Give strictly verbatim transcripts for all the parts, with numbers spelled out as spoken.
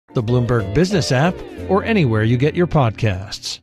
the Bloomberg Business app, or anywhere you get your podcasts.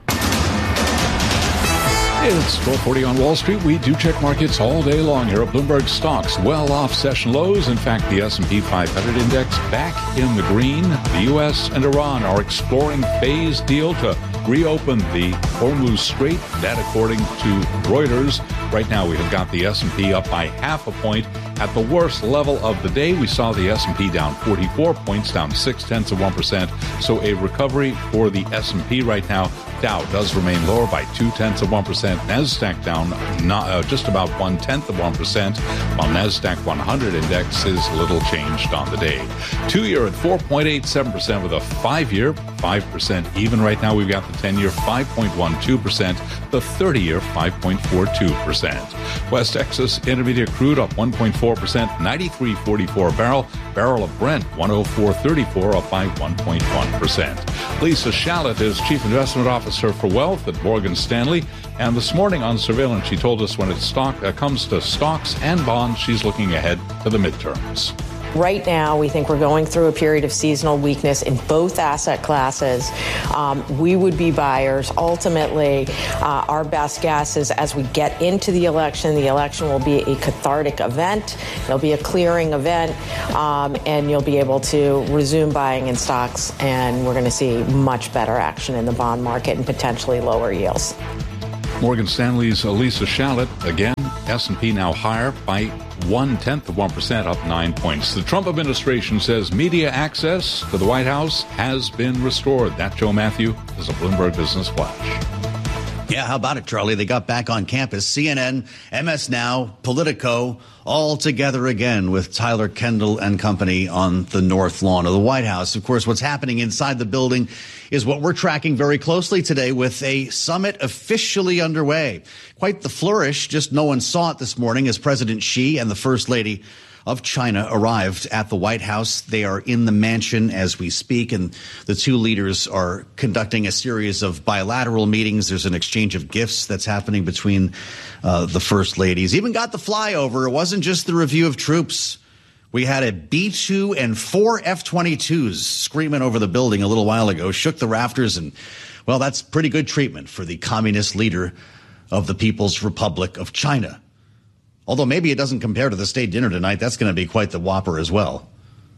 It's twelve forty on Wall Street. We do check markets all day long here at Bloomberg. Stocks well off session lows. In fact, the S and P five hundred index back in the green. The U S and Iran are exploring phase deal to reopen the Hormuz Strait. That according to Reuters. Right now, we have got the S and P up by half a point. At the worst level of the day, we saw the S and P down forty-four points, down six tenths of one percent. So a recovery for the S and P right now. Dow does remain lower by two tenths of one percent. NASDAQ down not, uh, just about one tenth of one percent, while NASDAQ one hundred index is little changed on the day. Two-year at four point eight seven percent with a five-year, five percent even. Right now, we've got the ten-year five point one two percent, the thirty-year five point four two percent. West Texas Intermediate crude up one point four percent, ninety-three forty-four a barrel. Barrel of Brent one oh four thirty-four, up by one point one percent. Lisa Shallett is Chief Investment Officer for Wealth at Morgan Stanley. And this morning on Surveillance, she told us when it stock, uh, comes to stocks and bonds, she's looking ahead to the midterms. Right now, we think we're going through a period of seasonal weakness in both asset classes. Um, we would be buyers. Ultimately, uh, our best guess is as we get into the election, the election will be a cathartic event. It'll be a clearing event, um, and you'll be able to resume buying in stocks, and we're going to see much better action in the bond market and potentially lower yields. Morgan Stanley's Lisa Shallett, again, S and P now higher by one-tenth of one percent, up nine points. The Trump administration says media access to the White House has been restored. That, Joe Matthew, is a Bloomberg Business Flash. Yeah, how about it, Charlie? They got back on campus. C N N, M S Now, Politico, all together again with Tyler Kendall and company on the north lawn of the White House. Of course, what's happening inside the building is what we're tracking very closely today with a summit officially underway. Quite the flourish, just no one saw it this morning as President Xi and the First Lady of China arrived at the White House. They are in the mansion as we speak, and the two leaders are conducting a series of bilateral meetings. There's an exchange of gifts that's happening between uh, the First Ladies. Even got the flyover. It wasn't just the review of troops. We had a B two and four F twenty-twos screaming over the building a little while ago, shook the rafters, and, well, that's pretty good treatment for the communist leader of the People's Republic of China. Although maybe it doesn't compare to the state dinner tonight. That's going to be quite the whopper as well.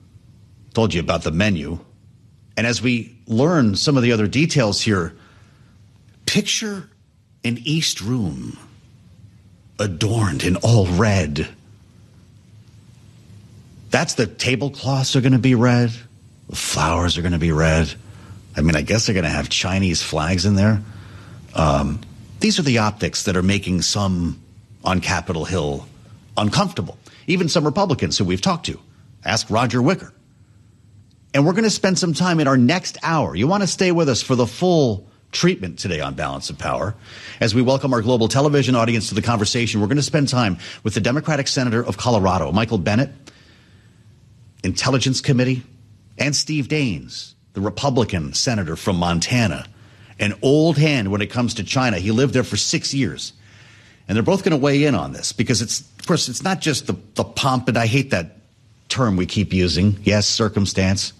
Told you about the menu. And as we learn some of the other details here, picture an East Room adorned in all red. That's the tablecloths are going to be red. The flowers are going to be red. I mean, I guess they're going to have Chinese flags in there. Um, these are the optics that are making some on Capitol Hill uncomfortable. Even some Republicans who we've talked to. Ask Roger Wicker. And we're going to spend some time in our next hour. You want to stay with us for the full treatment today on Balance of Power. As we welcome our global television audience to the conversation, we're going to spend time with the Democratic Senator of Colorado, Michael Bennet, Intelligence Committee, and Steve Daines, the Republican senator from Montana, an old hand when it comes to China. He lived there for six years. And they're both going to weigh in on this because it's, of course, it's not just the, the pomp, and I hate that term we keep using. Yes, circumstance.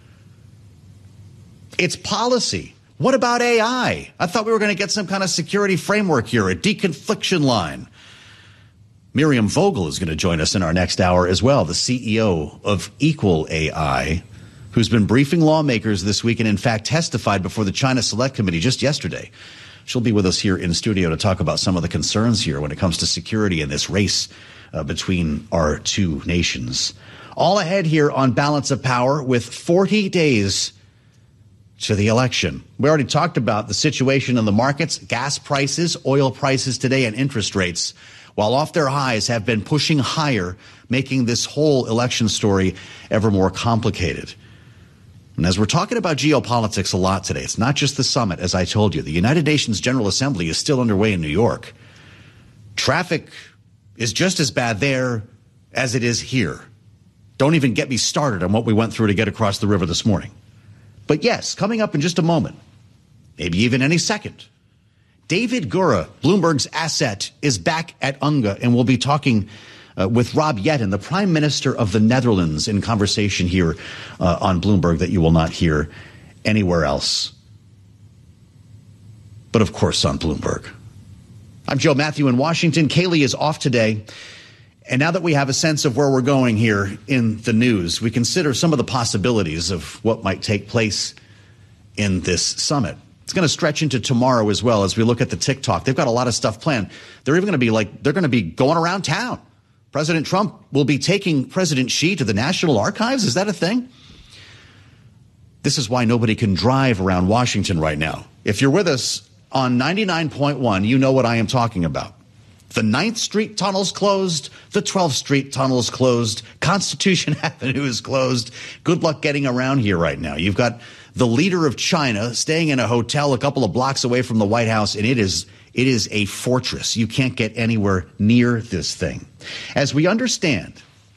It's policy. What about A I? I thought we were going to get some kind of security framework here, a deconfliction line. Miriam Vogel is going to join us in our next hour as well, the C E O of Equal A I, who's been briefing lawmakers this week and, in fact, testified before the China Select Committee just yesterday. She'll be with us here in studio to talk about some of the concerns here when it comes to security in this race uh, between our two nations. All ahead here on Balance of Power with forty days to the election. We already talked about the situation in the markets, gas prices, oil prices today, and interest rates, while off their highs, have been pushing higher, making this whole election story ever more complicated. And as we're talking about geopolitics a lot today, it's not just the summit, as I told you. The United Nations General Assembly is still underway in New York. Traffic is just as bad there as it is here. Don't even get me started on what we went through to get across the river this morning. But yes, coming up in just a moment, maybe even any second, David Gura, Bloomberg's asset, is back at UNGA, and we'll be talking uh, with Rob Jetten, the Prime Minister of the Netherlands, in conversation here uh, on Bloomberg that you will not hear anywhere else. But, of course, on Bloomberg. I'm Joe Matthew in Washington. Kaylee is off today. And now that we have a sense of where we're going here in the news, we consider some of the possibilities of what might take place in this summit. It's going to stretch into tomorrow as well as we look at the TikTok. They've got a lot of stuff planned. They're even going to be like, they're going to be going around town. President Trump will be taking President Xi to the National Archives. Is that a thing? This is why nobody can drive around Washington right now. If you're with us on ninety-nine point one, you know what I am talking about. The ninth Street Tunnel's closed. The twelfth Street Tunnel's closed. Constitution Avenue is closed. Good luck getting around here right now. You've got the leader of China staying in a hotel a couple of blocks away from the White House, and it is it is a fortress. You can't get anywhere near this thing. As we understand,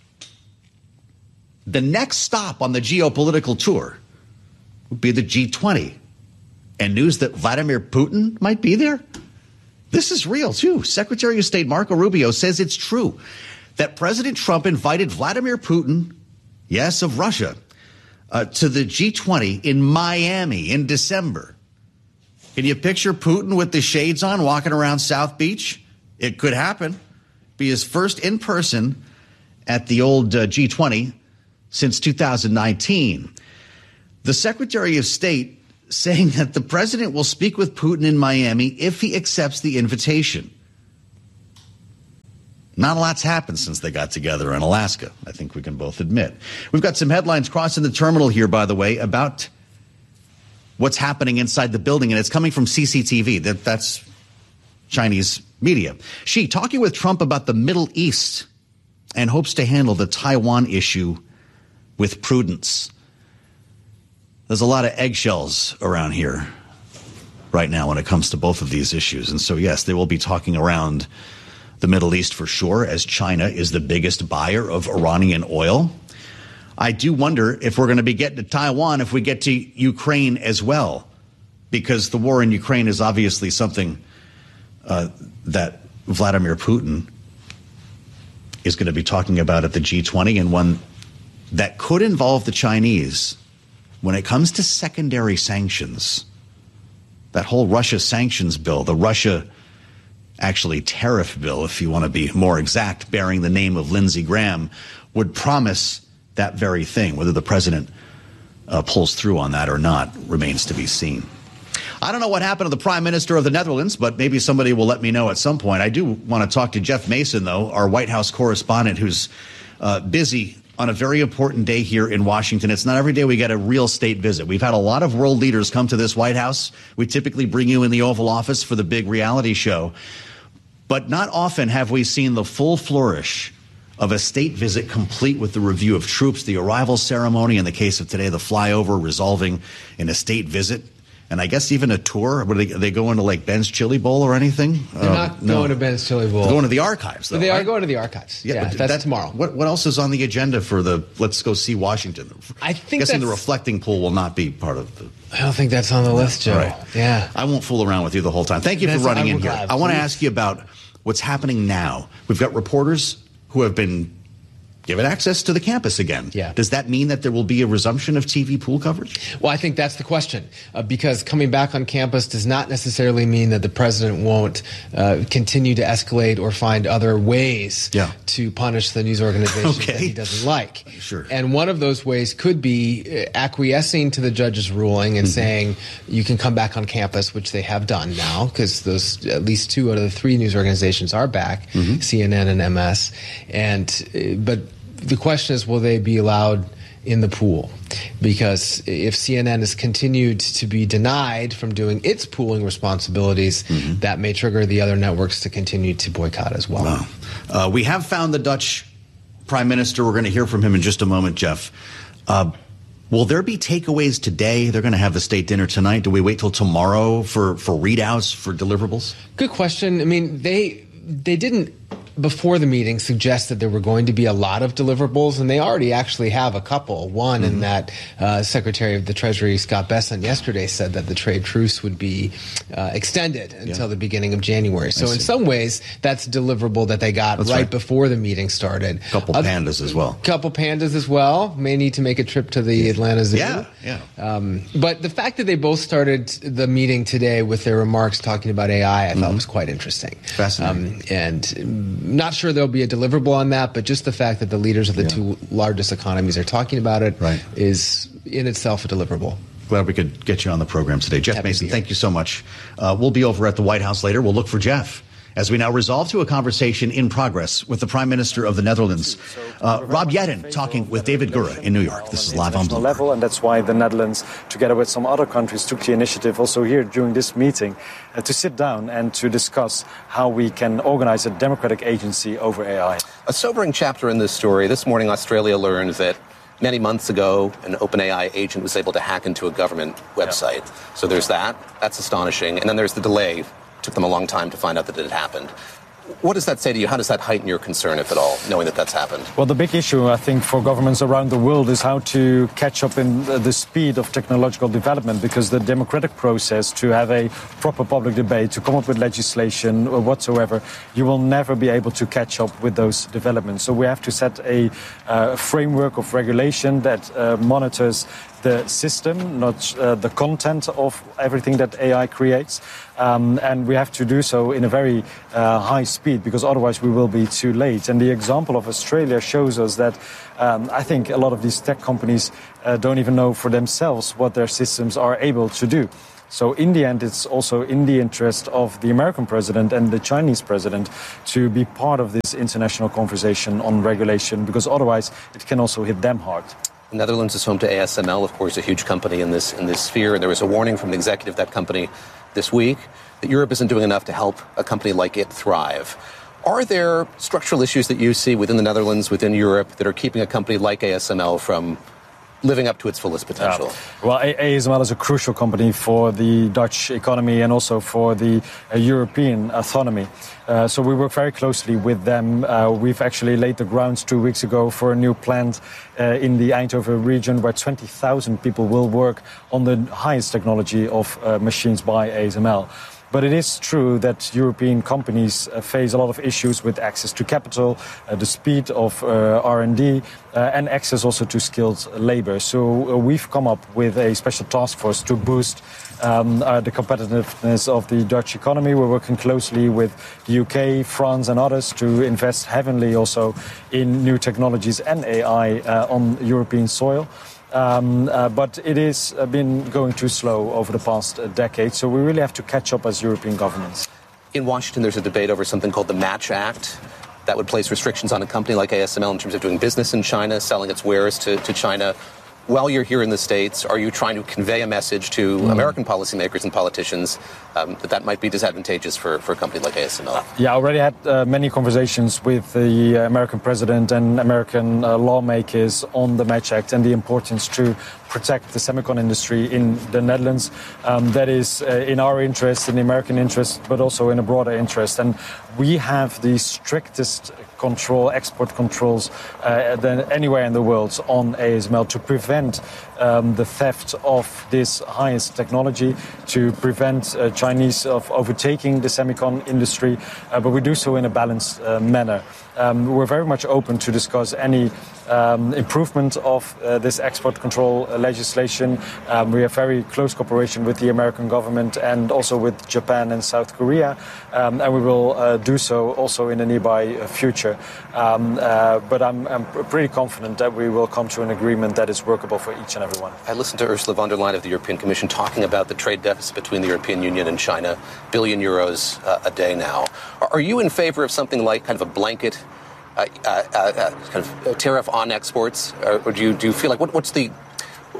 the next stop on the geopolitical tour would be the G twenty. And news that Vladimir Putin might be there? This is real, too. Secretary of State Marco Rubio says it's true that President Trump invited Vladimir Putin, yes, of Russia, uh, to the G twenty in Miami in December. Can you picture Putin with the shades on walking around South Beach? It could happen. Be his first in person at the old uh, G twenty since two thousand nineteen. The Secretary of State saying that the president will speak with Putin in Miami if he accepts the invitation. Not a lot's happened since they got together in Alaska, I think we can both admit. We've got some headlines crossing the terminal here, by the way, about what's happening inside the building, and it's coming from C C T V. That, that's Chinese media. Xi talking with Trump about the Middle East and hopes to handle the Taiwan issue with prudence. There's a lot of eggshells around here right now when it comes to both of these issues. And so, yes, they will be talking around the Middle East for sure, as China is the biggest buyer of Iranian oil. I do wonder if we're going to be getting to Taiwan if we get to Ukraine as well, because the war in Ukraine is obviously something uh, that Vladimir Putin is going to be talking about at the G twenty, and one that could involve the Chinese. When it comes to secondary sanctions, that whole Russia sanctions bill, the Russia actually tariff bill, if you want to be more exact, bearing the name of Lindsey Graham, would promise that very thing. Whether the president uh, pulls through on that or not remains to be seen. I don't know what happened to the Prime Minister of the Netherlands, but maybe somebody will let me know at some point. I do want to talk to Jeff Mason, though, our White House correspondent, who's uh, busy on a very important day here in Washington. It's not every day we get a real state visit. We've had a lot of world leaders come to this White House. We typically bring you in the Oval Office for the big reality show. But not often have we seen the full flourish of a state visit complete with the review of troops, the arrival ceremony, in the case of today, the flyover resolving in a state visit. And I guess even a tour. Are they, are they going to like Ben's Chili Bowl or anything? They're um, not no. going to Ben's Chili Bowl. They're going to the archives, though. They right? are going to the archives. Yeah, yeah but that's that, tomorrow. What, what else is on the agenda for the Let's Go See Washington? I think guessing that's, the reflecting pool will not be part of the. I don't think that's on the list, Joe. Right. Yeah. I won't fool around with you the whole time. Thank you that's, for running I'm in glad, here. I want to please. ask you about what's happening now. We've got reporters who have been given access to the campus again. Yeah. Does that mean that there will be a resumption of T V pool coverage? Well, I think that's the question, uh, because coming back on campus does not necessarily mean that the president won't uh, continue to escalate or find other ways yeah. to punish the news organizations okay. that he doesn't like. Sure. And one of those ways could be acquiescing to the judge's ruling and mm-hmm. saying you can come back on campus, which they have done now, because those at least two out of the three news organizations are back, mm-hmm. C N N and M S. And uh, but the question is, will they be allowed in the pool? Because if C N N is continued to be denied from doing its pooling responsibilities, mm-hmm. that may trigger the other networks to continue to boycott as well. Wow. Uh, we have found the Dutch Prime Minister. We're going to hear from him in just a moment, Jeff. Uh, will there be takeaways today? They're going to have the state dinner tonight. Do we wait till tomorrow for, for readouts, for deliverables? Good question. I mean, they they didn't before the meeting suggested there were going to be a lot of deliverables, and they already actually have a couple. One mm-hmm. in that uh, Secretary of the Treasury Scott Bessent yesterday said that the trade truce would be uh, extended until yeah. the beginning of January. So in some ways, that's deliverable that they got right, right before the meeting started. A couple Other, pandas as well. Couple pandas as well. May need to make a trip to the yeah. Atlanta Zoo. Yeah, yeah. Um, but the fact that they both started the meeting today with their remarks talking about A I, I mm-hmm. thought was quite interesting. Fascinating. Um, and not sure there'll be a deliverable on that, but just the fact that the leaders of the yeah. two largest economies are talking about it right. is in itself a deliverable. Glad we could get you on the program today. Jeff Happy Mason, thank you so much. Uh, we'll be over at the White House later. We'll look for Jeff as we now resolve to a conversation in progress with the Prime Minister of the Netherlands, uh, Rob Jetten, talking with David Gura in New York. This is live on Bloomberg. Level, and that's why the Netherlands, together with some other countries, took the initiative also here during this meeting uh, to sit down and to discuss how we can organize a democratic agency over A I. A sobering chapter in this story. This morning, Australia learned that many months ago, an OpenAI agent was able to hack into a government website. Yeah. So there's that. That's astonishing. And then there's the delay. It took them a long time to find out that it had happened. What does that say to you? How does that heighten your concern, if at all, knowing that that's happened? Well, the big issue, I think, for governments around the world is how to catch up in the speed of technological development, because the democratic process to have a proper public debate, to come up with legislation or whatsoever, you will never be able to catch up with those developments. So we have to set a uh, framework of regulation that uh, monitors the system, not uh, the content of everything that A I creates. Um, and we have to do so in a very uh, high speed, because otherwise we will be too late. And the example of Australia shows us that um, I think a lot of these tech companies uh, don't even know for themselves what their systems are able to do. So in the end, it's also in the interest of the American president and the Chinese president to be part of this international conversation on regulation, because otherwise it can also hit them hard. The Netherlands is home to A S M L, of course, a huge company in this in this sphere. And there was a warning from the executive of that company this week that Europe isn't doing enough to help a company like it thrive. Are there structural issues that you see within the Netherlands, within Europe, that are keeping a company like A S M L from living up to its fullest potential? Yeah. Well, A S M L is a crucial company for the Dutch economy and also for the uh, European autonomy. Uh, so we work very closely with them. Uh, we've actually laid the grounds two weeks ago for a new plant uh, in the Eindhoven region where twenty thousand people will work on the highest technology of uh, machines by A S M L. But it is true that European companies uh, face a lot of issues with access to capital, uh, the speed of uh, R and D, uh, and access also to skilled labor. So uh, we've come up with a special task force to boost um, uh, the competitiveness of the Dutch economy. We're working closely with the U K, France and others to invest heavily also in new technologies and A I uh, on European soil. Um, uh, but it has uh, been going too slow over the past uh, decade, so we really have to catch up as European governments. In Washington, there's a debate over something called the Match Act that would place restrictions on a company like A S M L in terms of doing business in China, selling its wares to, to China. While you're here in the States, are you trying to convey a message to mm. American policymakers and politicians um, that that might be disadvantageous for, for a company like A S M L? Yeah, I already had uh, many conversations with the American president and American uh, lawmakers on the Match Act and the importance to protect the semicon industry in the Netherlands. Um, that is uh, in our interest, in the American interest, but also in a broader interest. And we have the strictest control, export controls uh, than anywhere in the world on A S M L to prevent um, the theft of this highest technology, to prevent uh, Chinese of overtaking the semicon industry, uh, but we do so in a balanced uh, manner. Um, we're very much open to discuss any um, improvement of uh, this export control uh, legislation. Um, we have very close cooperation with the American government and also with Japan and South Korea, um, and we will uh, do so also in the nearby uh, future. Um, uh, but I'm, I'm pretty confident that we will come to an agreement that is workable for each and every one. I listened to Ursula von der Leyen of the European Commission talking about the trade deficit between the European Union and China, billion euros uh, a day now. Are you in favor of something like kind of a blanket Uh, uh, uh, kind of tariff on exports, or, or do you do you feel like what, what's the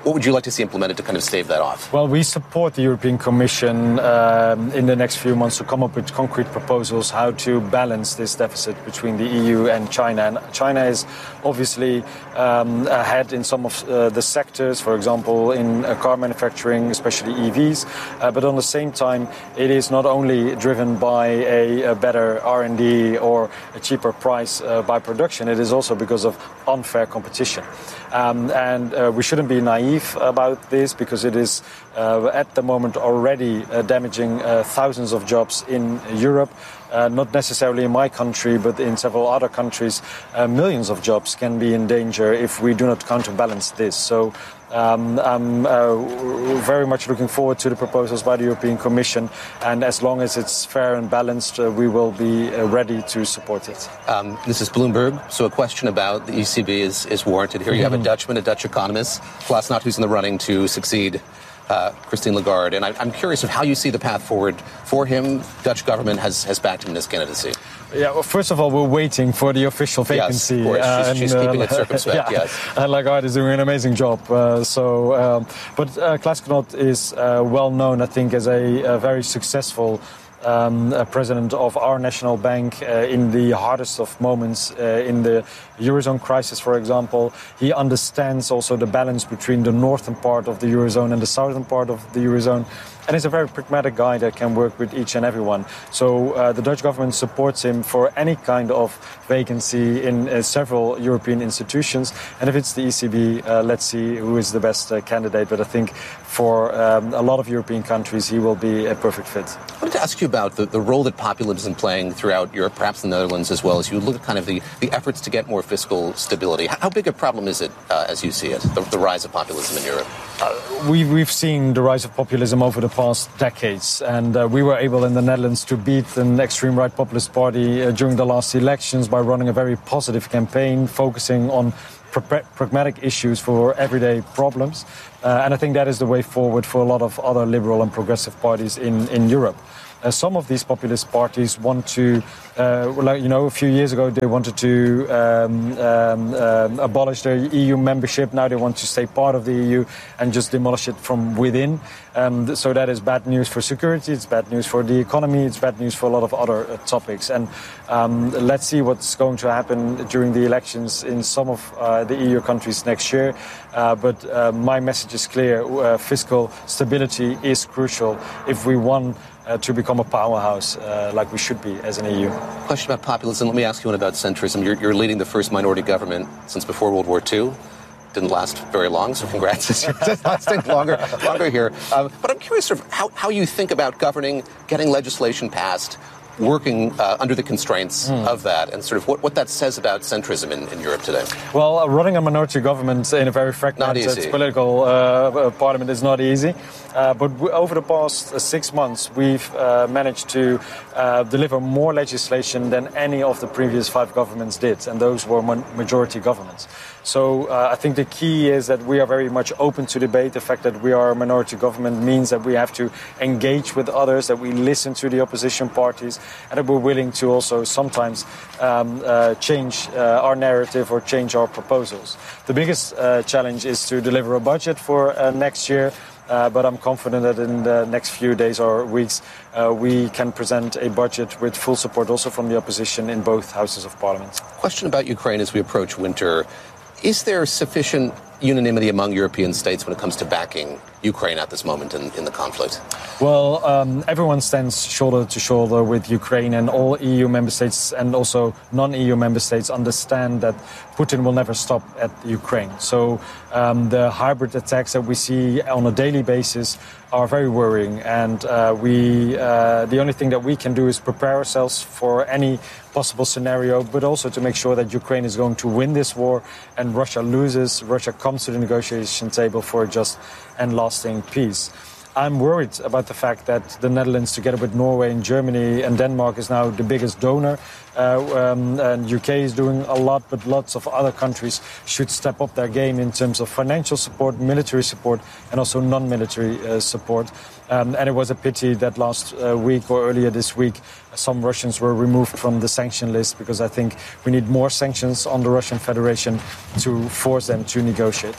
what would you like to see implemented to kind of stave that off? Well, we support the European Commission um, in the next few months to come up with concrete proposals how to balance this deficit between the E U and China. And China is obviously um, ahead in some of uh, the sectors, for example, in uh, car manufacturing, especially E Vs. Uh, but on the same time, it is not only driven by a, a better R and D or a cheaper price uh, by production, it is also because of unfair competition. Um, and uh, we shouldn't be naive about this because it is uh, at the moment already uh, damaging uh, thousands of jobs in Europe. Uh, not necessarily in my country, but in several other countries, uh, millions of jobs can be in danger if we do not counterbalance this. So um, I'm uh, very much looking forward to the proposals by the European Commission, and as long as it's fair and balanced, uh, we will be uh, ready to support it. Um, this is Bloomberg, so a question about the E C B is, is warranted here. You have a Dutchman, a Dutch economist, Glassnot, who's in the running to succeed Uh, Christine Lagarde, and I, I'm curious of how you see the path forward for him. Dutch government has, has backed him in his candidacy. Yeah, well, first of all, we're waiting for the official vacancy. Yes, of course. She's, uh, and, she's keeping uh, it circumspect, yeah. yes. And Lagarde is doing an amazing job. Uh, so, um, but uh, Glassnot is uh, well known, I think, as a, a very successful Um, uh, president of our national bank uh, in the hardest of moments uh, in the Eurozone crisis, for example. He understands also the balance between the northern part of the Eurozone and the southern part of the Eurozone. And he's a very pragmatic guy that can work with each and everyone. So uh, the Dutch government supports him for any kind of vacancy in uh, several European institutions. And if it's the E C B, uh, let's see who is the best uh, candidate. But I think for um, a lot of European countries, he will be a perfect fit. I wanted to ask you about the, the role that populism is playing throughout Europe, perhaps the Netherlands as well, as you look at kind of the, the efforts to get more fiscal stability. How big a problem is it, uh, as you see it, the, the rise of populism in Europe? Uh, we, we've seen the rise of populism over the past decades, and uh, we were able in the Netherlands to beat an extreme right populist party uh, during the last elections by running a very positive campaign, focusing on pra- pragmatic issues for everyday problems. Uh, and I think that is the way forward for a lot of other liberal and progressive parties in, in Europe. Uh, some of these populist parties want to, uh, like, you know, a few years ago they wanted to um, um, um, abolish their E U membership. Now they want to stay part of the E U and just demolish it from within. Um, so that is bad news for security, it's bad news for the economy, it's bad news for a lot of other uh, topics. And um, let's see what's going to happen during the elections in some of uh, the E U countries next year. Uh, but uh, my message is clear. Uh, fiscal stability is crucial if we want Uh, to become a powerhouse uh, like we should be as an E U. Question about populism. Let me ask you one about centrism. You're, you're leading the first minority government since before World War Two. Didn't last very long, so congrats. It's lasting longer, longer here. Um, but I'm curious sort of how, how you think about governing, getting legislation passed, working uh, under the constraints mm. of that, and sort of what, what that says about centrism in, in Europe today. Well, uh, running a minority government in a very fragmented political uh, parliament is not easy. Uh, but w- over the past uh, six months, we've uh, managed to uh, deliver more legislation than any of the previous five governments did, and those were mon- majority governments. So uh, I think the key is that we are very much open to debate. The fact that we are a minority government means that we have to engage with others, that we listen to the opposition parties, and that we're willing to also sometimes um, uh, change uh, our narrative or change our proposals. The biggest uh, challenge is to deliver a budget for uh, next year. Uh, but I'm confident that in the next few days or weeks uh, we can present a budget with full support also from the opposition in both houses of parliament. Question about Ukraine as we approach winter. Is there sufficient unanimity among European states when it comes to backing Ukraine at this moment in, in the conflict? Well, um, everyone stands shoulder to shoulder with Ukraine, and all E U member states and also non-E U member states understand that Putin will never stop at Ukraine. So um, the hybrid attacks that we see on a daily basis are very worrying, and uh, we uh, the only thing that we can do is prepare ourselves for any possible scenario, but also to make sure that Ukraine is going to win this war and Russia loses, Russia comes to the negotiation table for a just and lasting peace. I'm worried about the fact that the Netherlands, together with Norway and Germany and Denmark, is now the biggest donor. Uh, um, and U K is doing a lot, but lots of other countries should step up their game in terms of financial support, military support, and also non-military uh, support. Um, and it was a pity that last uh, week or earlier this week, some Russians were removed from the sanction list, because I think we need more sanctions on the Russian Federation to force them to negotiate.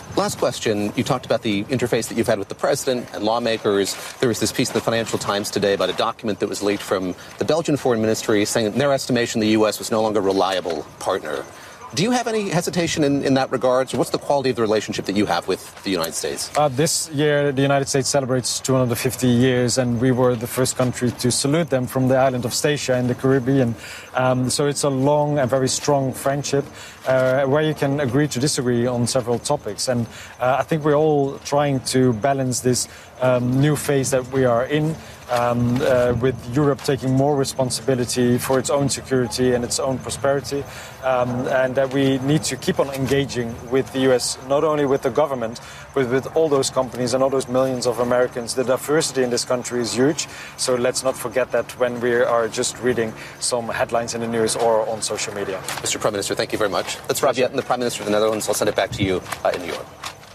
Last question. You talked about the interface that you've had with the president and lawmakers. There was this piece in the Financial Times today about a document that was leaked from the Belgian Foreign Ministry saying that in their estimation the U S was no longer a reliable partner. Do you have any hesitation in, in that regard? So what's the quality of the relationship that you have with the United States? Uh, this year, the United States celebrates two hundred fifty years, and we were the first country to salute them from the island of Statia in the Caribbean. Um, so it's a long and very strong friendship uh, where you can agree to disagree on several topics. And uh, I think we're all trying to balance this um, new phase that we are in. Um, uh, with Europe taking more responsibility for its own security and its own prosperity, um, and that we need to keep on engaging with the U S, not only with the government, but with all those companies and all those millions of Americans. The diversity in this country is huge, so let's not forget that when we are just reading some headlines in the news or on social media. Mister Prime Minister, thank you very much. That's Rob Yetten, the Prime Minister of the Netherlands. I'll send it back to you uh, in New York.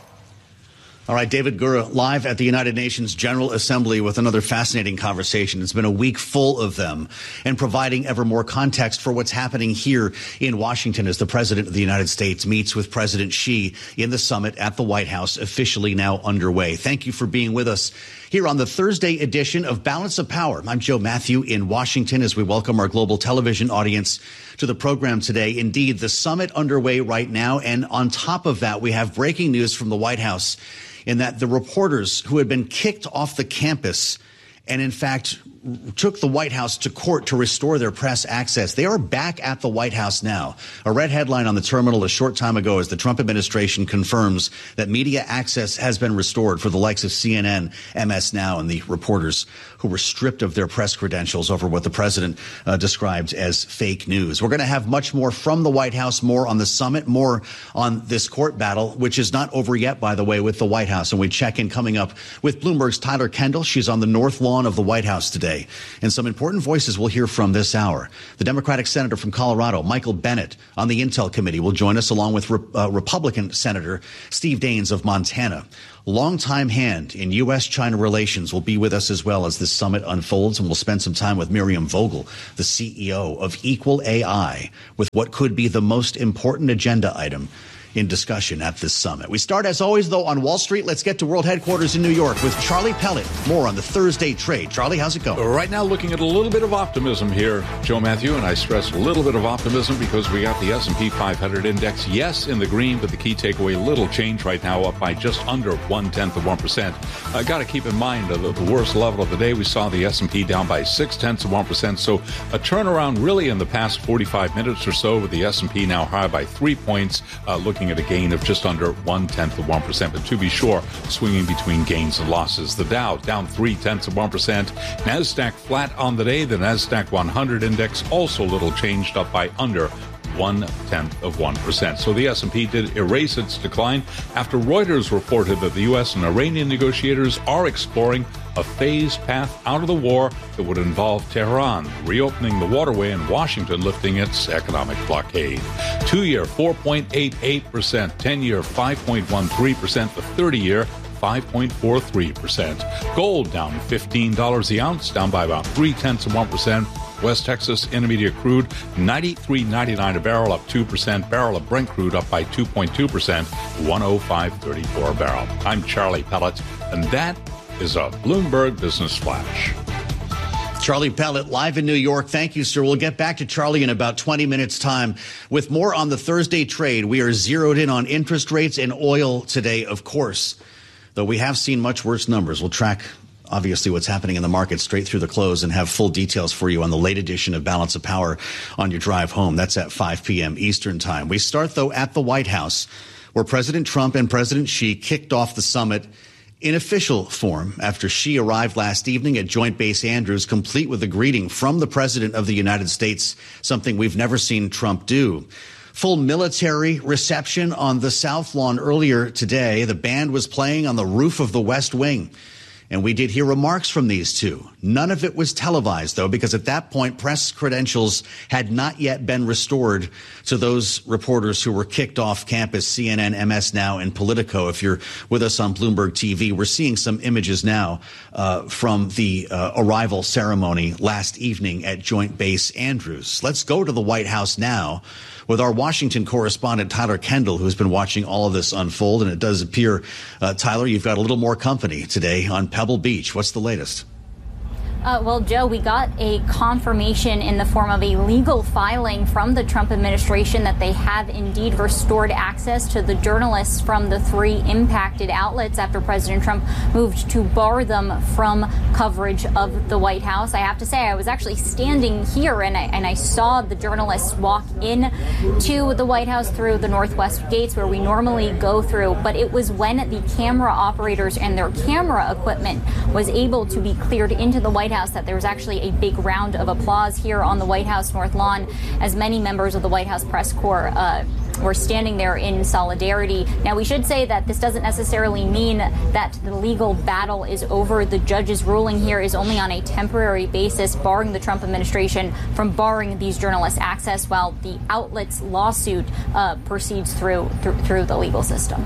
All right, David Gura, live at the United Nations General Assembly with another fascinating conversation. It's been a week full of them, and providing ever more context for what's happening here in Washington as the President of the United States meets with President Xi in the summit at the White House, officially now underway. Thank you for being with us here on the Thursday edition of Balance of Power. I'm Joe Matthew in Washington as we welcome our global television audience to the program today. Indeed, the summit underway right now, and on top of that, we have breaking news from the White House in that the reporters who had been kicked off the campus and, in fact, took the White House to court to restore their press access, they are back at the White House now. A red headline on the terminal a short time ago as the Trump administration confirms that media access has been restored for the likes of C N N, M S Now, and the reporters who were stripped of their press credentials over what the president uh, described as fake news. We're going to have much more from the White House, more on the summit, more on this court battle, which is not over yet, by the way, with the White House. And we check in coming up with Bloomberg's Tyler Kendall. She's on the North Lawn of the White House today. And some important voices we'll hear from this hour. The Democratic Senator from Colorado, Michael Bennet, on the Intel Committee will join us, along with uh, Republican Senator Steve Daines of Montana. Longtime hand in U S China relations will be with us as well as this summit unfolds, and we'll spend some time with Miriam Vogel, the C E O of Equal A I, with what could be the most important agenda item in discussion at this summit. We start, as always, though, on Wall Street. Let's get to World Headquarters in New York with Charlie Pellet. More on the Thursday trade. Charlie, how's it going? Right now, looking at a little bit of optimism here, Joe Matthew, and I stress a little bit of optimism because we got the S and P five hundred index, yes, in the green, but the key takeaway, little change right now, up by just under one-tenth of one percent. I got to keep in mind uh, the, the worst level of the day, we saw the S and P down by six-tenths of one percent, so a turnaround really in the past forty-five minutes or so, with the S and P now high by three points, uh, looking at a gain of just under one-tenth of one percent. But to be sure, swinging between gains and losses. The Dow down three-tenths of one percent. NASDAQ flat on the day. The NASDAQ one hundred index also little changed, up by under one-tenth of one percent. So the S and P did erase its decline after Reuters reported that the U S and Iranian negotiators are exploring a phased path out of the war that would involve Tehran reopening the waterway and Washington lifting its economic blockade. Two-year, four point eight eight percent. Ten-year, five point one three percent. The thirty-year, five point four three percent. Gold down fifteen dollars the ounce, down by about three-tenths of one percent. West Texas Intermediate crude, ninety-three ninety-nine a barrel, up two percent. Barrel of Brent crude up by two point two percent, one oh five thirty-four a barrel. I'm Charlie Pellet, and that is a Bloomberg Business Flash. Charlie Pellet, live in New York. Thank you, sir. We'll get back to Charlie in about twenty minutes' time with more on the Thursday trade. We are zeroed in on interest rates and oil today, of course, though we have seen much worse numbers. We'll track obviously what's happening in the market straight through the close and have full details for you on the late edition of Balance of Power on your drive home. That's at five p.m. Eastern time. We start, though, at the White House, where President Trump and President Xi kicked off the summit in official form after Xi arrived last evening at Joint Base Andrews, complete with a greeting from the President of the United States, something we've never seen Trump do. Full military reception on the South Lawn earlier today. The band was playing on the roof of the West Wing. And we did hear remarks from these two. None of it was televised, though, because at that point, press credentials had not yet been restored to those reporters who were kicked off campus, C N N, M S Now, and Politico. If you're with us on Bloomberg T V, we're seeing some images now uh, from the uh, arrival ceremony last evening at Joint Base Andrews. Let's go to the White House now, with our Washington correspondent, Tyler Kendall, who's been watching all of this unfold. And it does appear, uh, Tyler, you've got a little more company today on Pebble Beach. What's the latest? Uh, well, Joe, we got a confirmation in the form of a legal filing from the Trump administration that they have indeed restored access to the journalists from the three impacted outlets after President Trump moved to bar them from coverage of the White House. I have to say, I was actually standing here and I, and I saw the journalists walk in to the White House through the Northwest gates where we normally go through. But it was when the camera operators and their camera equipment was able to be cleared into the White House that there was actually a big round of applause here on the White House North Lawn as many members of the White House press corps uh, were standing there in solidarity. Now, we should say that this doesn't necessarily mean that the legal battle is over. The judge's ruling here is only on a temporary basis, barring the Trump administration from barring these journalists access while the outlet's lawsuit uh, proceeds through, through through the legal system.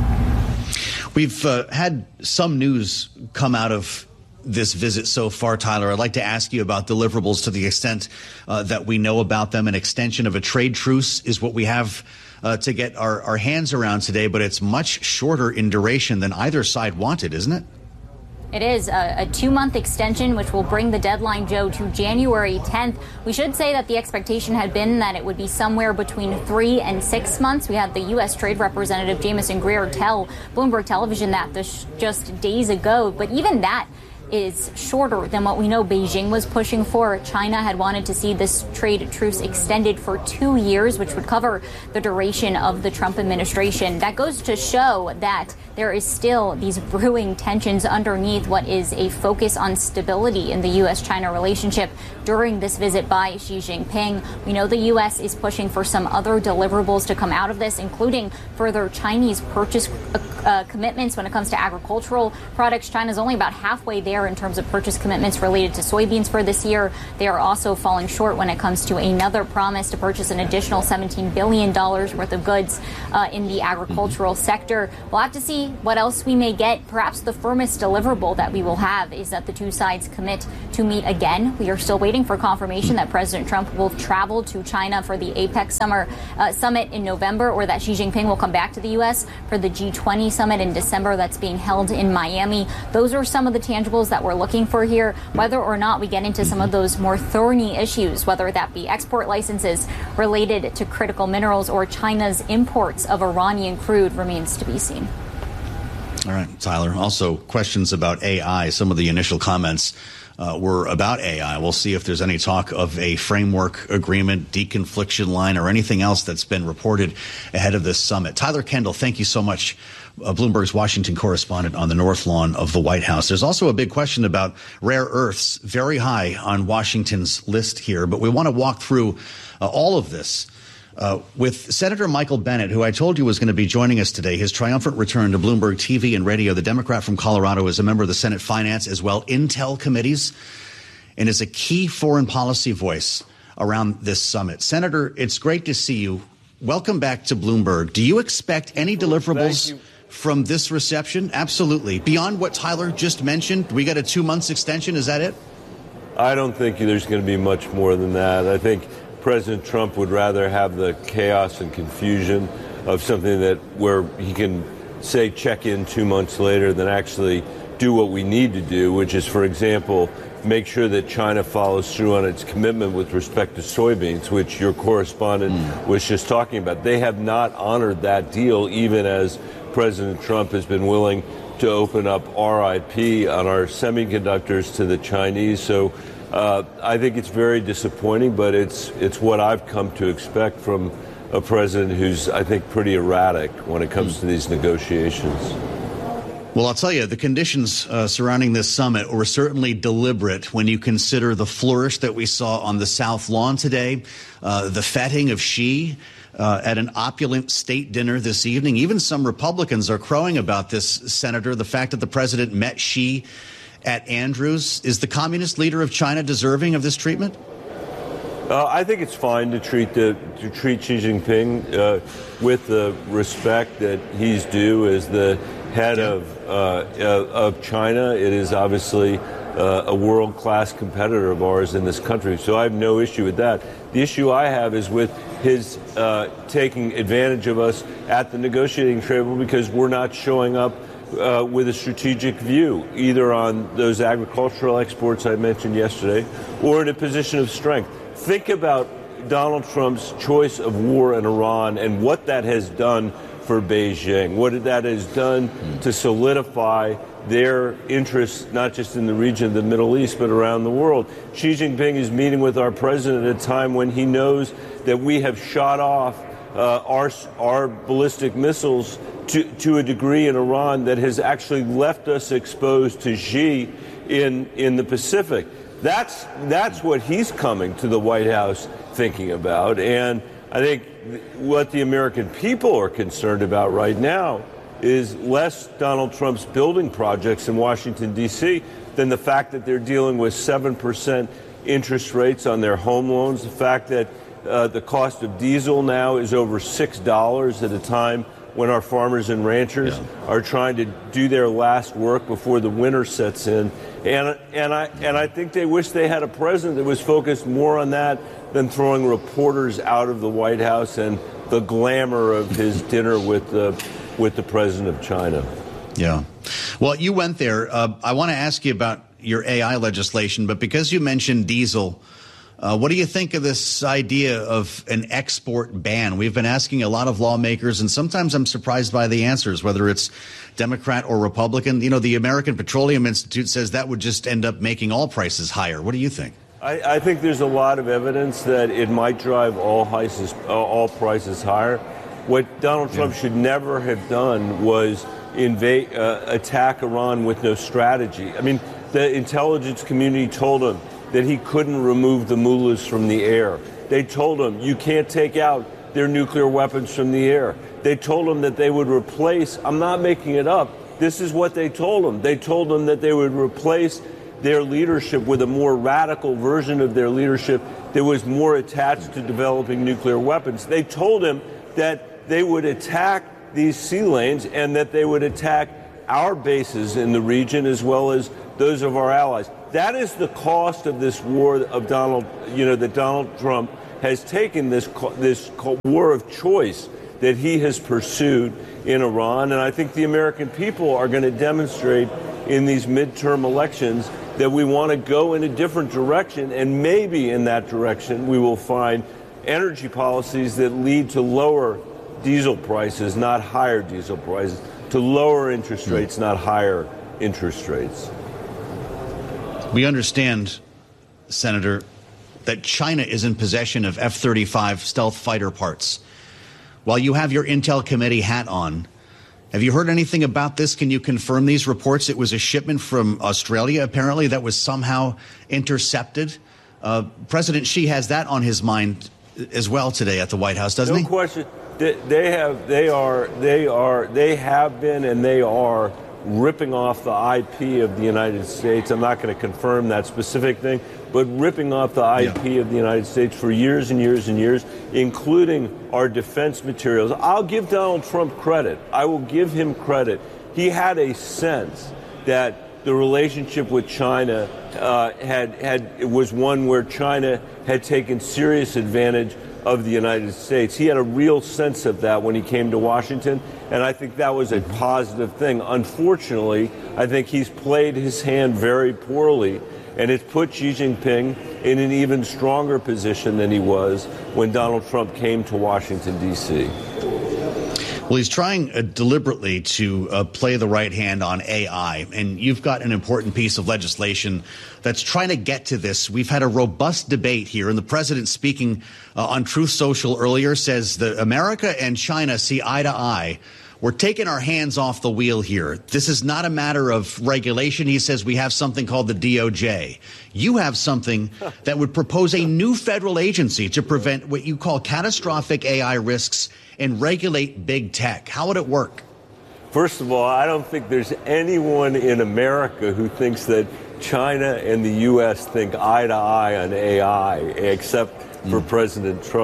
We've uh, had some news come out of this visit so far, Tyler. I'd like to ask you about deliverables to the extent uh, that we know about them. An extension of a trade truce is what we have uh, to get our, our hands around today, but it's much shorter in duration than either side wanted, isn't it? It is a, a two-month extension, which will bring the deadline, Joe, to January tenth. We should say that the expectation had been that it would be somewhere between three and six months. We had the U S Trade Representative Jamieson Greer tell Bloomberg Television that this just days ago. But even that is shorter than what we know Beijing was pushing for. China had wanted to see this trade truce extended for two years, which would cover the duration of the Trump administration. That goes to show that there is still these brewing tensions underneath what is a focus on stability in the U S China relationship during this visit by Xi Jinping. We know the U S is pushing for some other deliverables to come out of this, including further Chinese purchase uh, commitments when it comes to agricultural products. China is only about halfway there in terms of purchase commitments related to soybeans for this year. They are also falling short when it comes to another promise to purchase an additional seventeen billion dollars worth of goods uh, in the agricultural sector. We'll have to see what else we may get. Perhaps the firmest deliverable that we will have is that the two sides commit to meet again. We are still waiting for confirmation that President Trump will travel to China for the APEC summer uh, summit in November, or that Xi Jinping will come back to the U S for the G twenty summit in December that's being held in Miami. Those are some of the tangibles that we're looking for here. Whether or not we get into some of those more thorny issues, whether that be export licenses related to critical minerals or China's imports of Iranian crude, remains to be seen. All right, Tyler. Also, questions about A I. Some of the initial comments uh, were about A I. We'll see if there's any talk of a framework agreement, deconfliction line, or anything else that's been reported ahead of this summit. Tyler Kendall, thank you so much. Uh, Bloomberg's Washington correspondent on the North Lawn of the White House. There's also a big question about rare earths, very high on Washington's list here. But we want to walk through uh, all of this uh, with Senator Michael Bennet, who I told you was going to be joining us today. His triumphant return to Bloomberg T V and radio. The Democrat from Colorado is a member of the Senate Finance as well Intel committees and is a key foreign policy voice around this summit. Senator, it's great to see you. Welcome back to Bloomberg. Do you expect any deliverables from this reception? Absolutely. Beyond what Tyler just mentioned, we got a two months extension. Is that it? I don't think there's going to be much more than that. I think President Trump would rather have the chaos and confusion of something that where he can say check in two months later than actually do what we need to do, which is, for example, make sure that China follows through on its commitment with respect to soybeans, which your correspondent mm. was just talking about. They have not honored that deal, even as President Trump has been willing to open up R I P on our semiconductors to the Chinese. So uh, I think it's very disappointing, but it's it's what I've come to expect from a president who's, I think, pretty erratic when it comes to these negotiations. Well, I'll tell you, the conditions uh, surrounding this summit were certainly deliberate when you consider the flourish that we saw on the South Lawn today, uh, the feting of Xi uh, at an opulent state dinner this evening. Even some Republicans are crowing about this, Senator, the fact that the president met Xi at Andrews. Is the communist leader of China deserving of this treatment? Uh, I think it's fine to treat the to treat Xi Jinping uh, with the respect that he's due as the head of uh, of China. It is obviously uh, a world-class competitor of ours in this country. So I have no issue with that. The issue I have is with his uh, taking advantage of us at the negotiating table because we're not showing up uh, with a strategic view, either on those agricultural exports I mentioned yesterday or in a position of strength. Think about Donald Trump's choice of war in Iran and what that has done for Beijing, what that has done to solidify their interests, not just in the region of the Middle East, but around the world. Xi Jinping is meeting with our president at a time when he knows that we have shot off uh, our, our ballistic missiles to, to a degree in Iran that has actually left us exposed to Xi in, in the Pacific. That's, that's what he's coming to the White House thinking about. And I think what the American people are concerned about right now is less Donald Trump's building projects in Washington, D C than the fact that they're dealing with seven percent interest rates on their home loans, the fact that uh, the cost of diesel now is over six dollars at a time when our farmers and ranchers yeah. are trying to do their last work before the winter sets in. And, and, I, and I think they wish they had a president that was focused more on that than throwing reporters out of the White House and the glamour of his dinner with the with the president of China. Yeah. Well, you went there. Uh, I want to ask you about your A I legislation, but because you mentioned diesel, uh, what do you think of this idea of an export ban? We've been asking a lot of lawmakers, and sometimes I'm surprised by the answers, whether it's Democrat or Republican. You know, the American Petroleum Institute says that would just end up making all prices higher. What do you think? I, I think there's a lot of evidence that it might drive all prices, uh, all prices higher. What Donald Trump yeah. should never have done was invade, uh, attack Iran with no strategy. I mean, the intelligence community told him that he couldn't remove the mullahs from the air. They told him you can't take out their nuclear weapons from the air. They told him that they would replace, I'm not making it up, this is what they told him. They told him that they would replace their leadership with a more radical version of their leadership that was more attached to developing nuclear weapons. They told him that they would attack these sea lanes and that they would attack our bases in the region as well as those of our allies. That is the cost of this war of Donald, you know, that Donald Trump has taken, this this war of choice that he has pursued in Iran. And I think the American people are going to demonstrate in these midterm elections that we want to go in a different direction, and maybe in that direction we will find energy policies that lead to lower diesel prices, not higher diesel prices, to lower interest rates, not higher interest rates. We understand, Senator, that China is in possession of F thirty-five stealth fighter parts. While you have your Intel Committee hat on, have you heard anything about this? Can you confirm these reports? It was a shipment from Australia, apparently, that was somehow intercepted. Uh, President Xi has that on his mind as well today at the White House, doesn't he? No question. They, they have, they are, they are, they have been, and they are ripping off the I P of the United States. I'm not going to confirm that specific thing, but ripping off the I P yeah. of the United States for years and years and years, including our defense materials. I'll give Donald Trump credit. I will give him credit. He had a sense that the relationship with China uh, had had was one where China had taken serious advantage of the United States. He had a real sense of that when he came to Washington, and I think that was a positive thing. Unfortunately, I think he's played his hand very poorly, and it's put Xi Jinping in an even stronger position than he was when Donald Trump came to Washington, D C. Well, he's trying uh, deliberately to uh, play the right hand on A I, and you've got an important piece of legislation that's trying to get to this. We've had a robust debate here, and the president speaking uh, on Truth Social earlier says that America and China see eye to eye. We're taking our hands off the wheel here. This is not a matter of regulation. He says we have something called the D O J. You have something that would propose a new federal agency to prevent what you call catastrophic A I risks and regulate big tech. How would it work? First of all, I don't think there's anyone in America who thinks that China and the U S think eye to eye on A I, except for mm. President Trump.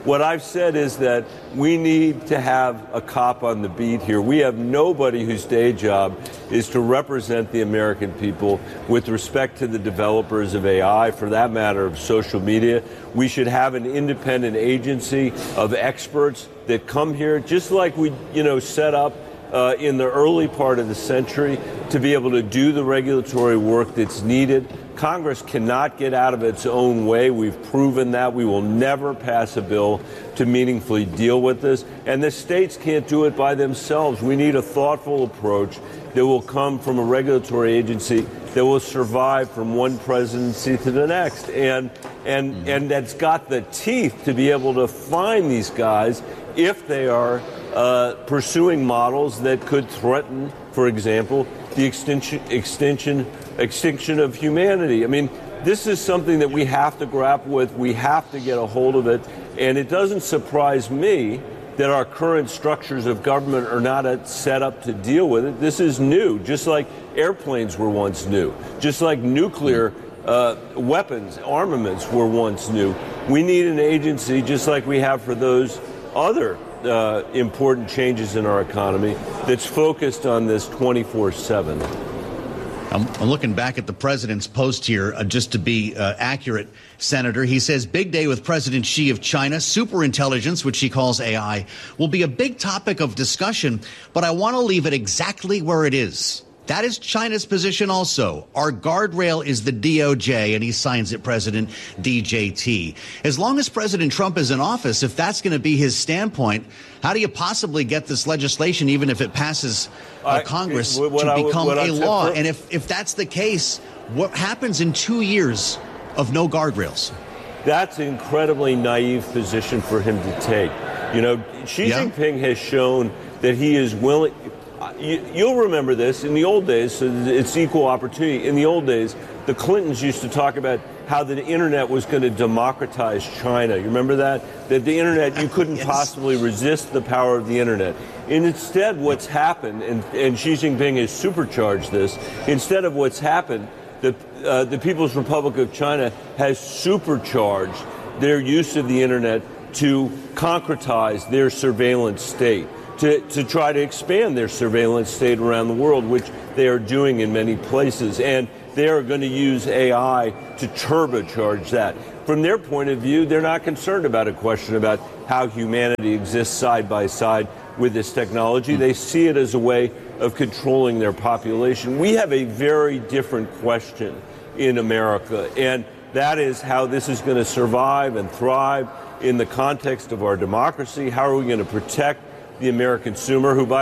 What I've said is that we need to have a cop on the beat here. We have nobody whose day job is to represent the American people with respect to the developers of A I, for that matter, of social media. We should have an independent agency of experts that come here, just like we, you know, set up uh, in the early part of the century to be able to do the regulatory work that's needed. Congress cannot get out of its own way. We've proven that. We will never pass a bill to meaningfully deal with this. And the states can't do it by themselves. We need a thoughtful approach that will come from a regulatory agency that will survive from one presidency to the next. And and mm-hmm. and that's got the teeth to be able to find these guys if they are uh, pursuing models that could threaten, for example, the extinction extinction extinction of humanity. I mean, this is something that we have to grapple with. We have to get a hold of it. And it doesn't surprise me that our current structures of government are not set up to deal with it. This is new, just like airplanes were once new, just like nuclear uh, weapons, armaments were once new. We need an agency, just like we have for those other uh, important changes in our economy, that's focused on this twenty-four seven. I'm, I'm looking back at the president's post here, uh, just to be uh, accurate, Senator. He says, big day with President Xi of China. Superintelligence, which he calls A I, will be a big topic of discussion, but I want to leave it exactly where it is. That is China's position also. Our guardrail is the D O J, and he signs it President D J T. As long as President Trump is in office, if that's going to be his standpoint, how do you possibly get this legislation, even if it passes uh, I, Congress, what, what to become I, a law? For, and if, if that's the case, what happens in two years of no guardrails? That's an incredibly naive position for him to take. You know, Xi yeah. Jinping has shown that he is willing. You, you'll remember this in the old days. So it's equal opportunity. In the old days, the Clintons used to talk about how the internet was going to democratize China. You remember that? That the internet, you couldn't yes. possibly resist the power of the internet. And instead, what's happened, and, and Xi Jinping has supercharged this, instead of what's happened, the, uh, the People's Republic of China has supercharged their use of the internet to concretize their surveillance state. To, to try to expand their surveillance state around the world, which they are doing in many places. And they are going to use A I to turbocharge that. From their point of view, they're not concerned about a question about how humanity exists side by side with this technology. They see it as a way of controlling their population. We have a very different question in America, and that is how this is going to survive and thrive in the context of our democracy. How are we going to protect the American consumer, who, by